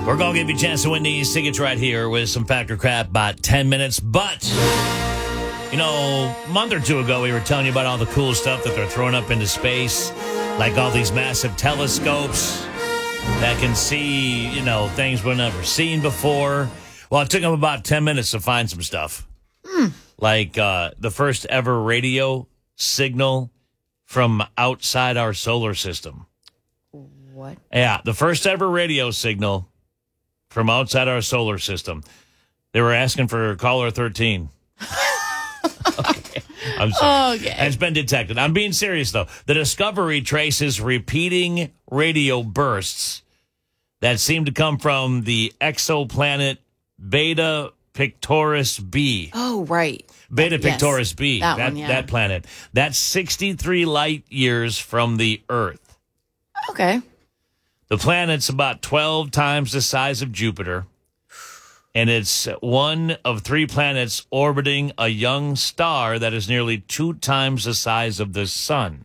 We're going to give you a chance to win these tickets right here with some Factor Crap about 10 minutes. But, you know, a month or two ago, we were telling you about all the cool stuff that they're throwing up into space, like all these massive telescopes that can see, you know, things we've never seen before. Well, it took them about 10 minutes to find some stuff. Like the first ever radio signal from outside our solar system. What? Yeah, the first ever radio signal from outside our solar system. They were asking for caller 13. Okay. I'm sorry. Okay. It's been detected. I'm being serious, though. The discovery traces repeating radio bursts that seem to come from the exoplanet Beta Pictoris b. Oh, right. Beta Yes. Pictoris b. That planet. That's 63 light years from the Earth. Okay. The planet's about 12 times the size of Jupiter, and it's one of 3 planets orbiting a young star that is nearly 2 times the size of the sun.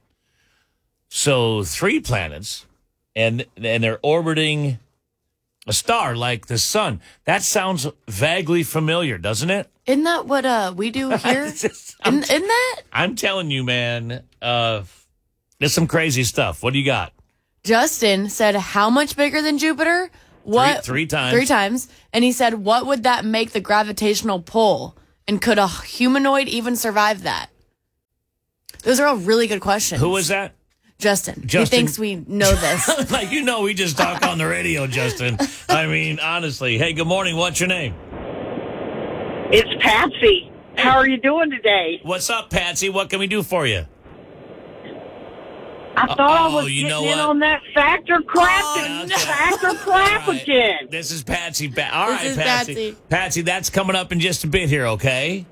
So 3 planets, and they're orbiting a star like the sun. That sounds vaguely familiar, doesn't it? Isn't that what we do here? Isn't that? I'm telling you, man, there's some crazy stuff. What do you got? Justin said, how much bigger than Jupiter? What? Three times. 3 times. And he said, what would that make the gravitational pull? And could a humanoid even survive that? Those are all really good questions. Who was that? Justin. He Justin- thinks we know this. Like, you know, we just talk on the radio, Justin. I mean, honestly. Hey, good morning. What's your name? It's Patsy. How are you doing today? What's up, Patsy? What can we do for you? I thought I was you getting know in what? on that factor crap okay. factor crap All right. again. This is Patsy. All right, is Patsy. Patsy. Patsy, that's coming up in just a bit here, okay?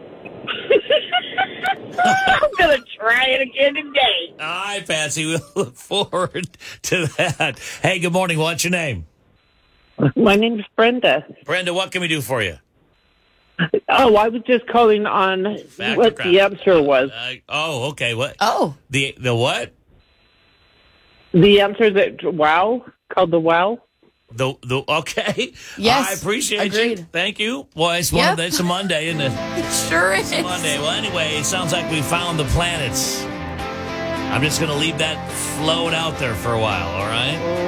I'm going to try it again today. All right, Patsy. We'll look forward to that. Hey, good morning. What's your name? My name's Brenda. Brenda, what can we do for you? Oh, I was just calling on Factor what crap. the answer was. Okay. What? Oh. The what? The answer that WOW, called the WOW. The okay. Yes, I appreciate agreed. you. Thank you. Well, it's Yep. it's a Monday, isn't it? It sure is. Monday. Well, anyway, it sounds like we found the planets. I'm just going to leave that float out there for a while, all right?